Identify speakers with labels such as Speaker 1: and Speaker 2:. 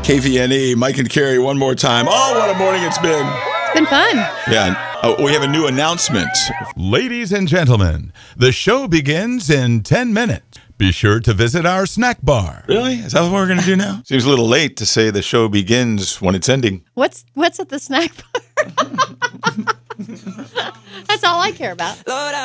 Speaker 1: KVNE, Mike and Carrie, one more time. Oh, what a morning it's been.
Speaker 2: It's been fun.
Speaker 1: Yeah, we have a new announcement.
Speaker 3: Ladies and gentlemen, the show begins in 10 minutes. Be sure to visit our snack bar.
Speaker 1: Really? Is that what we're going to do now? Seems a little late to say the show begins when it's ending.
Speaker 2: What's at the snack bar? That's all I care about.